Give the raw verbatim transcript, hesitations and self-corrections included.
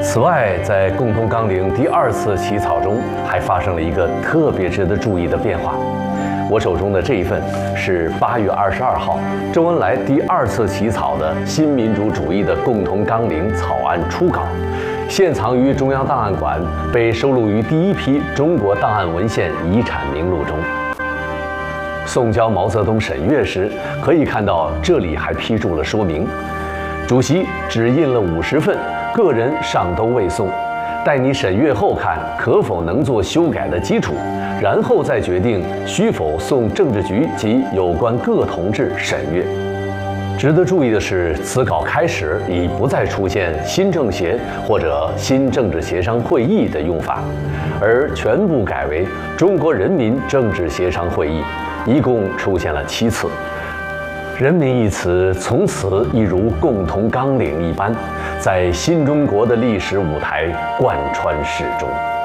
此外，在共同纲领第二次起草中，还发生了一个特别值得注意的变化。我手中的这一份是八月二十二号周恩来第二次起草的新民主主义的共同纲领草案初稿，现藏于中央档案馆，被收录于第一批中国档案文献遗产名录中。送交毛泽东审阅时，可以看到这里还批注了说明：主席只印了五十份，个人尚都未送，待你审阅后看可否能做修改的基础，然后再决定需否送政治局及有关各同志审阅。值得注意的是，此稿开始已不再出现新政协或者新政治协商会议的用法，而全部改为中国人民政治协商会议，一共出现了七次。人民一词从此亦如共同纲领一般，在新中国的历史舞台贯穿始终。